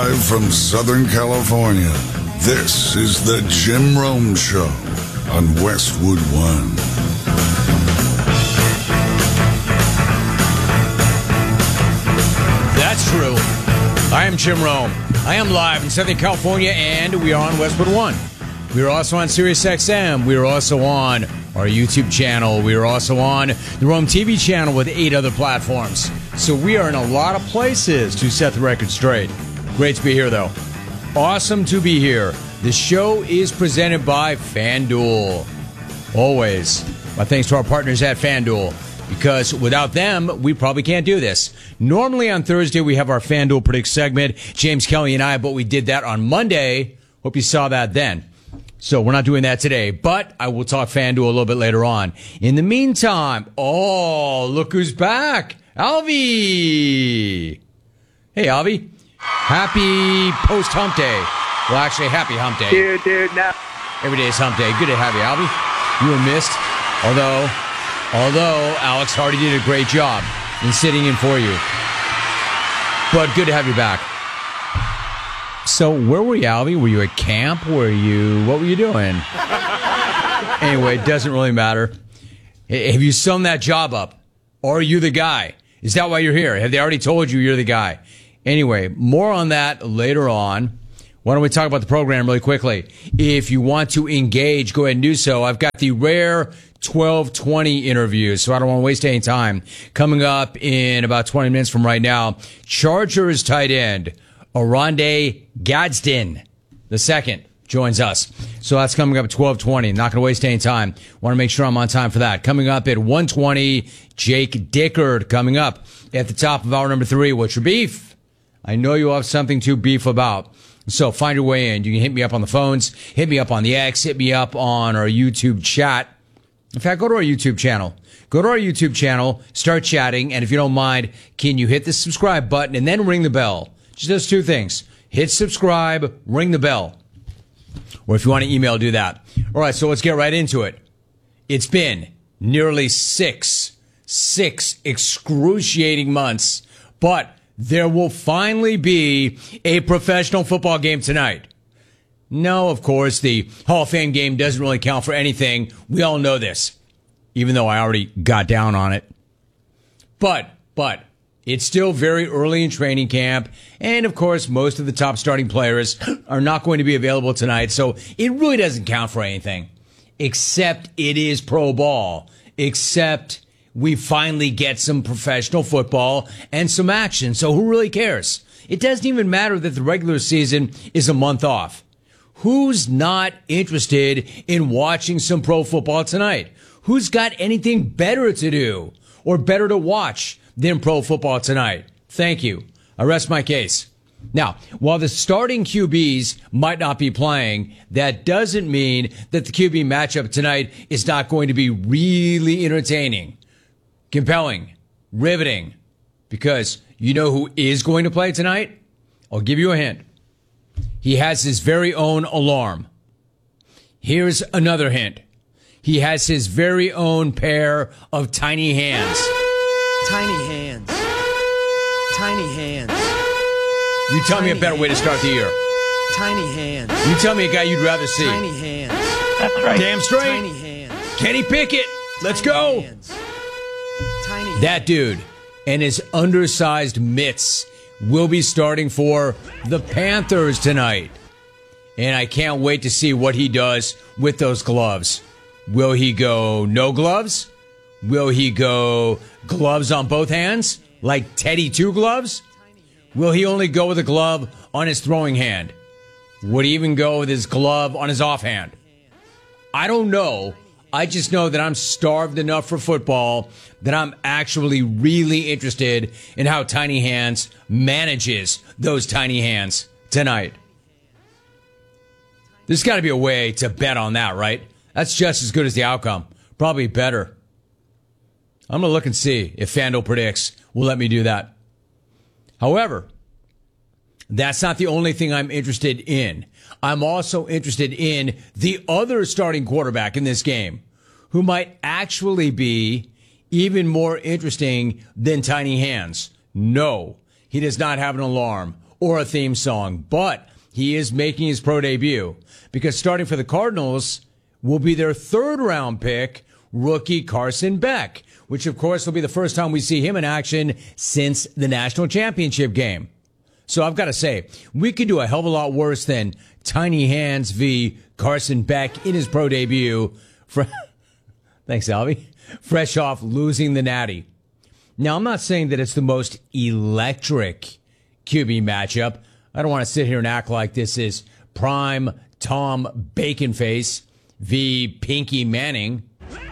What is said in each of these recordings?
Live from Southern California, this is the Jim Rome Show on Westwood One. That's true. I am Jim Rome. I am live in Southern California, and we are on Westwood One. We are also on SiriusXM. We are also on our YouTube channel. We are also on the Rome TV channel with 8 other platforms. So we are in a lot of places to set the record straight. Great to be here, though. Awesome to be here. The show is presented by FanDuel. Always. My thanks to our partners at FanDuel, because without them, we probably can't do this. Normally on Thursday, we have our FanDuel Predict segment, James Kelly and I, but we did that on Monday. Hope you saw that then. So we're not doing that today, but I will talk FanDuel a little bit later on. In the meantime, look who's back. Alvy. Hey, Alvy. Happy post-hump day. Well, actually, happy hump day. Dude, no. Every day is hump day. Good to have you, Alvy. You were missed, although Alex Hardy did a great job in sitting in for you. But good to have you back. So where were you, Alvy? Were you at camp? What were you doing? Anyway, it doesn't really matter. Have you summed that job up? Or are you the guy? Is that why you're here? Have they already told you you're the guy? Anyway, more on that later on. Why don't we talk about the program really quickly? If you want to engage, go ahead and do so. I've got the rare 12:20 interviews, so I don't want to waste any time. Coming up in about 20 minutes from right now, Chargers tight end Oronde Gadsden II joins us. So that's coming up at 12:20. Not going to waste any time. Want to make sure I'm on time for that. Coming up at 1:20, Jake Dickard coming up at the top of hour number 3. What's your beef? I know you have something to beef about. So find your way in. You can hit me up on the phones, hit me up on the X, hit me up on our YouTube chat. In fact, go to our YouTube channel. Go to our YouTube channel, start chatting, and if you don't mind, can you hit the subscribe button and then ring the bell? Just those 2 things. Hit subscribe, ring the bell. Or if you want to email, do that. All right, so let's get right into it. It's been nearly six excruciating months, but there will finally be a professional football game tonight. No, of course, the Hall of Fame game doesn't really count for anything. We all know this, even though I already got down on it. But it's still very early in training camp, and of course, most of the top starting players are not going to be available tonight, so it really doesn't count for anything, except it is pro ball, except we finally get some professional football and some action, so who really cares? It doesn't even matter that the regular season is a month off. Who's not interested in watching some pro football tonight? Who's got anything better to do or better to watch than pro football tonight? Thank you. I rest my case. Now, while the starting QBs might not be playing, that doesn't mean that the QB matchup tonight is not going to be really entertaining, compelling, riveting, because you know who is going to play tonight? I'll give you a hint. He has his very own alarm. Here's another hint. He has his very own pair of tiny hands. Tiny hands. Tiny hands. You tell me a better way to start the year. Tiny hands. You tell me a guy you'd rather see. Tiny hands. That's right. Damn straight. Tiny hands. Kenny Pickett. Let's go. Hands. Tiny That dude and his undersized mitts will be starting for the Panthers tonight. And I can't wait to see what he does with those gloves. Will he go no gloves? Will he go gloves on both hands? Like Teddy Two Gloves? Will he only go with a glove on his throwing hand? Would he even go with his glove on his offhand? I don't know. I just know that I'm starved enough for football that I'm actually really interested in how Tiny Hands manages those tiny hands tonight. There's got to be a way to bet on that, right? That's just as good as the outcome. Probably better. I'm going to look and see if FanDuel Predicts will let me do that. However, that's not the only thing I'm interested in. I'm also interested in the other starting quarterback in this game, who might actually be even more interesting than Tiny Hands. No, he does not have an alarm or a theme song, but he is making his pro debut because starting for the Cardinals will be their third-round pick, rookie Carson Beck, which, of course, will be the first time we see him in action since the national championship game. So I've got to say, we could do a hell of a lot worse than Tiny Hands v. Carson Beck in his pro debut. Thanks, Alvy. Fresh off losing the Natty. Now, I'm not saying that it's the most electric QB matchup. I don't want to sit here and act like this is prime Tom Baconface v. Pinky Manning.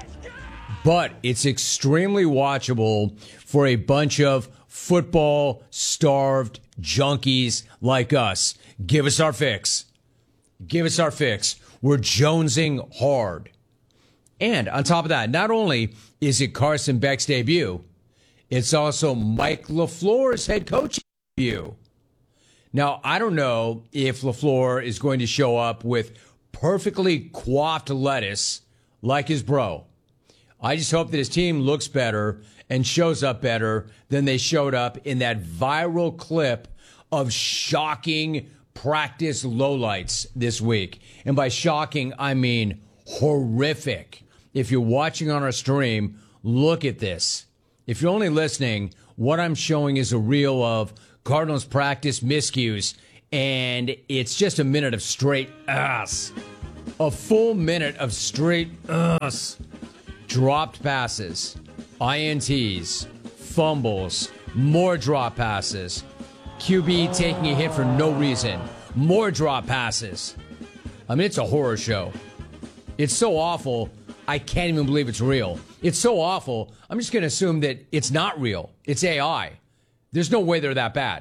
But it's extremely watchable for a bunch of football-starved junkies like us. Give us our fix. Give us our fix. We're jonesing hard. And on top of that, not only is it Carson Beck's debut, it's also Mike LaFleur's head coaching debut. Now, I don't know if LaFleur is going to show up with perfectly coiffed lettuce like his bro. I just hope that his team looks better and shows up better than they showed up in that viral clip of shocking practice lowlights this week. And by shocking, I mean horrific. If you're watching on our stream, look at this. If you're only listening, what I'm showing is a reel of Cardinals practice miscues, and it's just a minute of straight ass. A full minute of straight ass. Dropped passes, INTs, fumbles, more drop passes, QB taking a hit for no reason, more drop passes. I mean, it's a horror show. It's so awful, I can't even believe it's real. It's so awful, I'm just going to assume that it's not real. It's AI. There's no way they're that bad.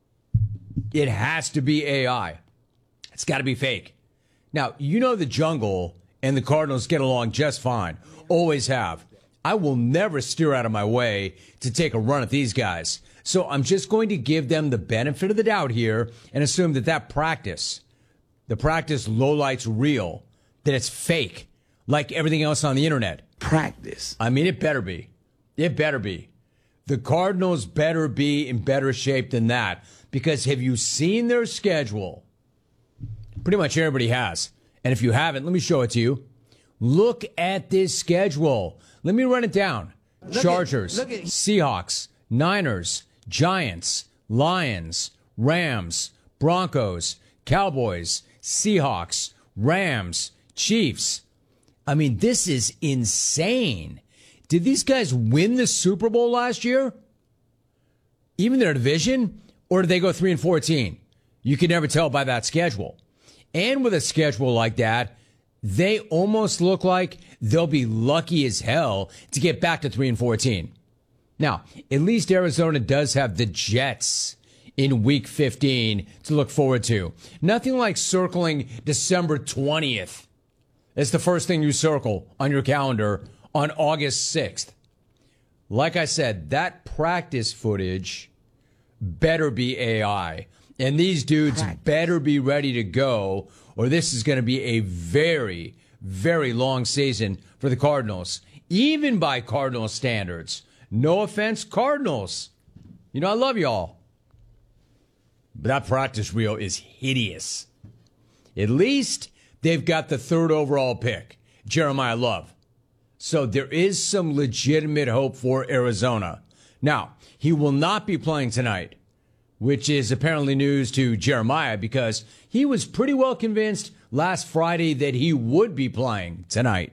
It has to be AI. It's got to be fake. Now, you know the Jungle and the Cardinals get along just fine. Always have. I will never steer out of my way to take a run at these guys. So I'm just going to give them the benefit of the doubt here and assume that the practice lowlight's real, that it's fake, like everything else on the internet. Practice. I mean, it better be. It better be. The Cardinals better be in better shape than that, because have you seen their schedule? Pretty much everybody has. And if you haven't, let me show it to you. Look at this schedule. Let me run it down. Chargers, Seahawks, Niners, Giants, Lions, Rams, Broncos, Cowboys, Seahawks, Rams, Chiefs. I mean, this is insane. Did these guys win the Super Bowl last year? Even their division? Or did they go 3-14? You can never tell by that schedule. And with a schedule like that, they almost look like they'll be lucky as hell to get back to 3-14. Now, at least Arizona does have the Jets in Week 15 to look forward to. Nothing like circling December 20th. It's the first thing you circle on your calendar on August 6th. Like I said, that practice footage better be AI. And these dudes better be ready to go, or this is going to be a very, very long season for the Cardinals, even by Cardinal standards. No offense, Cardinals. You know, I love y'all. But that practice reel is hideous. At least they've got the third overall pick, Jeremiah Love. So there is some legitimate hope for Arizona. Now, he will not be playing tonight, which is apparently news to Jeremiah because he was pretty well convinced last Friday that he would be playing tonight.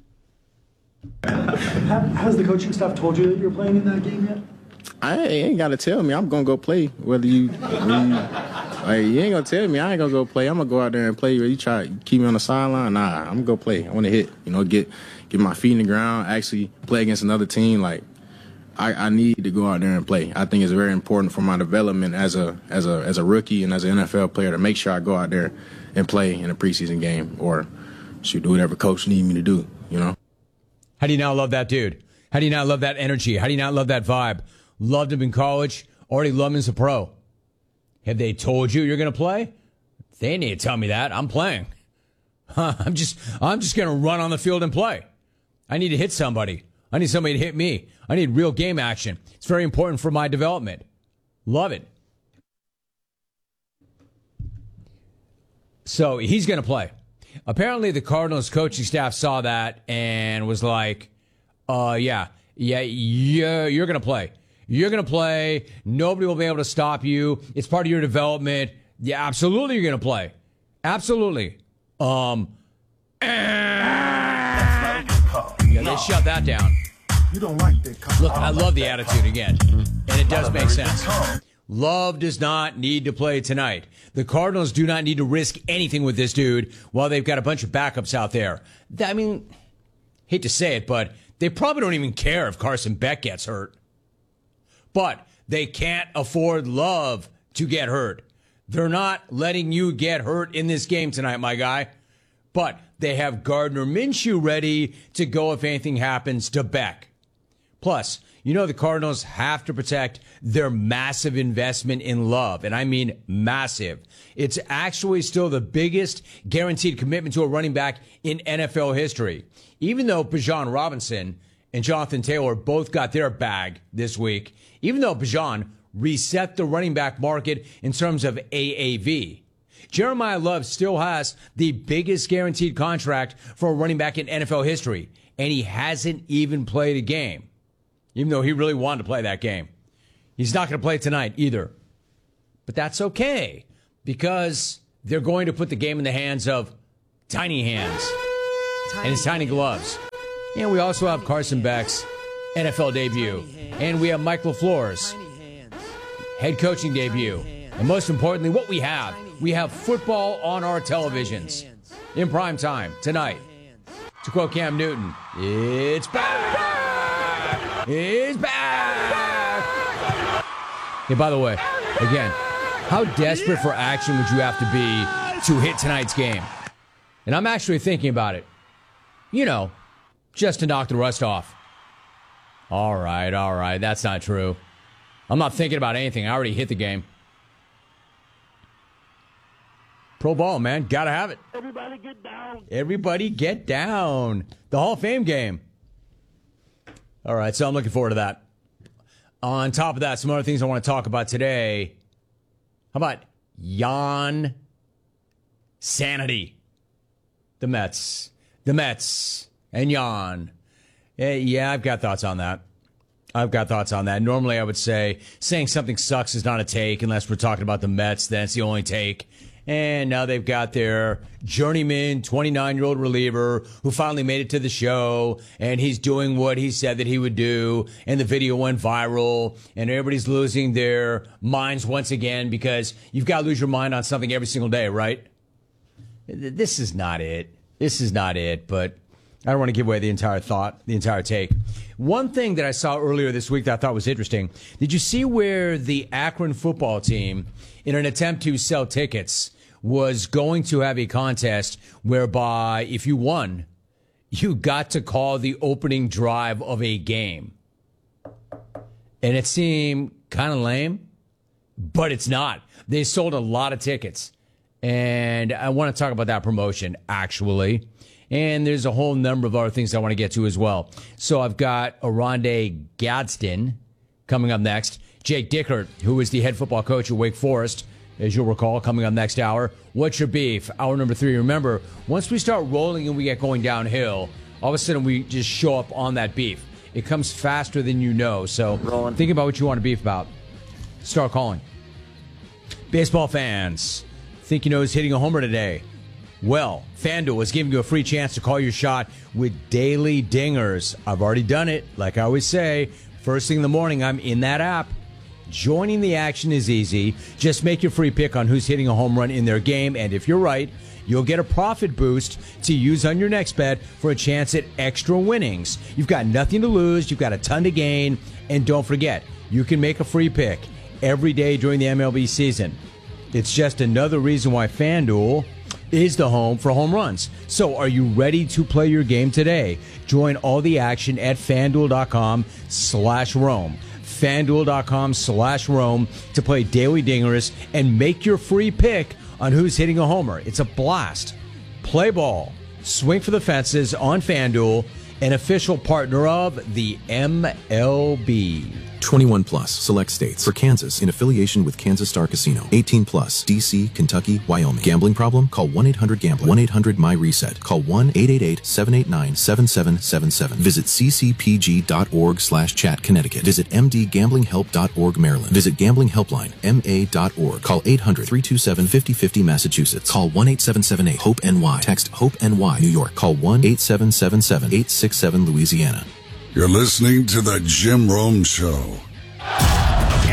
Has the coaching staff told you that you're playing in that game yet? I ain't got to tell me. I'm going to go play. Whether you ain't going to tell me I ain't going to go play. I'm going to go out there and play. You try to keep me on the sideline? Nah, I'm going to go play. I want to hit, get my feet in the ground, actually play against another team. Like, I need to go out there and play. I think it's very important for my development as a rookie and as an NFL player to make sure I go out there and play in a preseason game or should do whatever coach need me to do, How do you not love that dude? How do you not love that energy? How do you not love that vibe? Loved him in college, already love him as a pro. Have they told you you're going to play? They need to tell me that. I'm playing. I'm just going to run on the field and play. I need to hit somebody. I need somebody to hit me. I need real game action. It's very important for my development. Love it. So he's going to play. Apparently, the Cardinals coaching staff saw that and was like, yeah, you're going to play. You're going to play. Nobody will be able to stop you. It's part of your development. Yeah, absolutely, you're going to play. Absolutely. Yeah, they shut that down. You don't like that call. Look, I love the attitude again, and it does make sense. Love does not need to play tonight. The Cardinals do not need to risk anything with this dude while they've got a bunch of backups out there. I mean, hate to say it, but they probably don't even care if Carson Beck gets hurt. But they can't afford Love to get hurt. They're not letting you get hurt in this game tonight, my guy. But they have Gardner Minshew ready to go if anything happens to Beck. Plus, you know the Cardinals have to protect their massive investment in Love, and I mean massive. It's actually still the biggest guaranteed commitment to a running back in NFL history. Even though Bijan Robinson and Jonathan Taylor both got their bag this week, even though Bijan reset the running back market in terms of AAV, Jeremiah Love still has the biggest guaranteed contract for a running back in NFL history, and he hasn't even played a game. Even though he really wanted to play that game. He's not going to play tonight either. But that's okay, because they're going to put the game in the hands of Tiny Hands and his tiny gloves. And we also have Carson Beck's NFL debut. And we have Mike LaFleur's head coaching debut. And most importantly, what we have football on our televisions in prime time tonight. To quote Cam Newton, it's back! Is back! Hey, by the way, again, how desperate for action would you have to be to hit tonight's game? And I'm actually thinking about it. You know, just to knock the rust off. All right, that's not true. I'm not thinking about anything. I already hit the game. Pro ball, man. Gotta have it. Everybody get down. Everybody get down. The Hall of Fame game. All right, so I'm looking forward to that. On top of that, some other things I want to talk about today. How about Jan Sanity? The Mets and Jan. Yeah, I've got thoughts on that. Normally, I would say saying something sucks is not a take unless we're talking about the Mets. Then it's the only take. And now they've got their journeyman, 29-year-old reliever who finally made it to the show, and he's doing what he said that he would do, and the video went viral, and everybody's losing their minds once again because you've got to lose your mind on something every single day, right? This is not it, but I don't want to give away the entire take. One thing that I saw earlier this week that I thought was interesting, did you see where the Akron football team, in an attempt to sell tickets, was going to have a contest whereby if you won, you got to call the opening drive of a game. And it seemed kind of lame, but it's not. They sold a lot of tickets. And I want to talk about that promotion, actually. And there's a whole number of other things I want to get to as well. So I've got Oronde Gadsden coming up next. Jake Dickert, who is the head football coach at Wake Forest, as you'll recall, coming up next hour. What's your beef? Hour number 3. Remember, once we start rolling and we get going downhill, all of a sudden we just show up on that beef. It comes faster than you know. So think about what you want to beef about. Start calling. Baseball fans, think you know who's hitting a homer today? Well, FanDuel is giving you a free chance to call your shot with daily dingers. I've already done it. Like I always say, first thing in the morning, I'm in that app. Joining the action is easy. Just make your free pick on who's hitting a home run in their game, and if you're right, you'll get a profit boost to use on your next bet for a chance at extra winnings. You've got nothing to lose, you've got a ton to gain, and don't forget, you can make a free pick every day during the MLB season. It's just another reason why FanDuel is the home for home runs. So are you ready to play your game today? Join all the action at FanDuel.com/Rome. FanDuel.com/Rome to play Daily Dingers and make your free pick on who's hitting a homer. It's a blast. Play ball. Swing for the fences on FanDuel, an official partner of the MLB. 21 plus, select states. For Kansas, in affiliation with Kansas Star Casino. 18 plus, D.C., Kentucky, Wyoming. Gambling problem? Call 1-800-GAMBLER. 1-800-MY-RESET. Call 1-888-789-7777. Visit ccpg.org/chat, Connecticut. Visit mdgamblinghelp.org, Maryland. Visit Gambling Helpline, ma.org. Call 800-327-5050, Massachusetts. Call 1-8778-HOPE-NY. Text HOPE-NY, New York. Call 1-8777-867, Louisiana. You're listening to The Jim Rome Show.